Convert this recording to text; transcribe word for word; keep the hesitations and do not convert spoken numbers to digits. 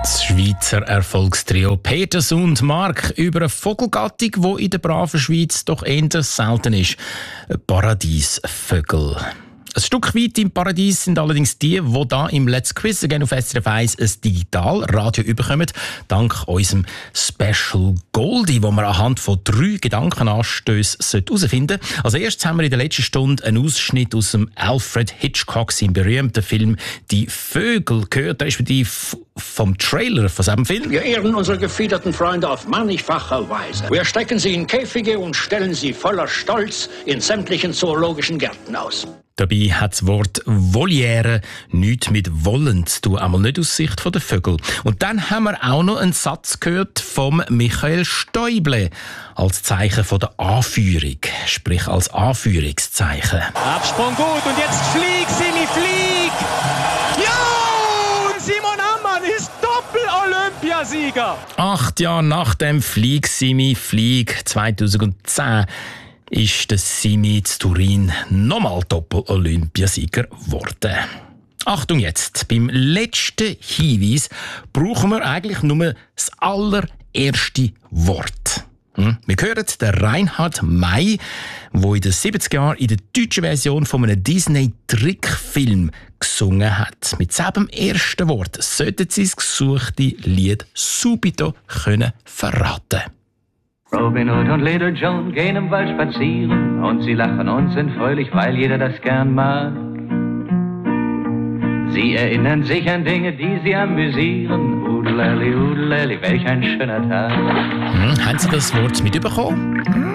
Das Schweizer Erfolgstrio Peters und Mark über eine Vogelgattung, die in der braven Schweiz doch eher selten ist. Paradiesvögel. Ein Stück weit im Paradies sind allerdings die, die hier im Let's Quiz again auf S R F eins ein Digitalradio überkommen, dank unserem Special Goldie, wo wir anhand von drei Gedankenanstößen herausfinden sollten. Als erstes haben wir in der letzten Stunde einen Ausschnitt aus dem Alfred Hitchcock, seinem berühmten Film «Die Vögel» gehört, respektive vom Trailer von diesem Film. Wir ehren unsere gefiederten Freunde auf mannigfache Weise. Wir stecken sie in Käfige und stellen sie voller Stolz in sämtlichen zoologischen Gärten aus. Dabei hat das Wort Voliere nichts mit Wollen zu tun, einmal nicht aus Sicht der Vögel. Und dann haben wir auch noch einen Satz gehört vom Michael Stäuble als Zeichen von der Anführung, sprich als Anführungszeichen. Absprung gut und jetzt flieg, Simi, flieg! Ja! Und Simon Ammann ist Doppel-Olympiasieger! Acht Jahre nach dem Flieg, Simi, Flieg zweitausendzehn ist der Simi zu Turin nochmal Doppel-Olympiasieger geworden. Achtung jetzt, beim letzten Hinweis brauchen wir eigentlich nur das allererste Wort. Hm? Wir hören den Reinhard May, der in den siebziger Jahren in der deutschen Version von einem Disney-Trickfilm gesungen hat. Mit seinem ersten Wort sollten Sie das gesuchte Lied subito können verraten. Robin Hood und Little Joan gehen im Wald spazieren und sie lachen und sind fröhlich, weil jeder das gern mag. Sie erinnern sich an Dinge, die sie amüsieren. Udelali, udelali, welch ein schöner Tag. Hm, haben Sie das Wort mitbekommen?